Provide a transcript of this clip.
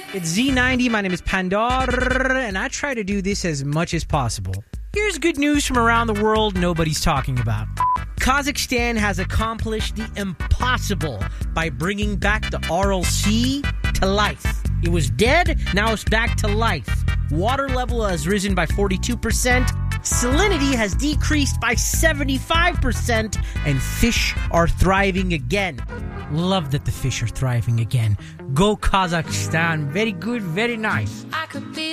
It's Z90. My name is Pandor, and I try to do this as much as possible. Here's good news from around the world nobody's talking about. Kazakhstan has accomplished the impossible by bringing back the Aral Sea to life. It was dead, now it's back to life. Water level has risen by 42%. Salinity has decreased by 75%, and fish are thriving again. Love that the fish are thriving again. Go Kazakhstan. Very good, very nice. I could be